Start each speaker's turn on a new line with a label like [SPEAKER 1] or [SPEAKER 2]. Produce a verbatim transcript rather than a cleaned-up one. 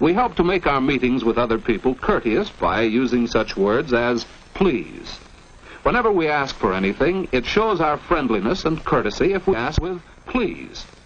[SPEAKER 1] We help to make our meetings with other people courteous by using such words as please. Whenever we ask for anything, it shows our friendliness and courtesy if we ask with please.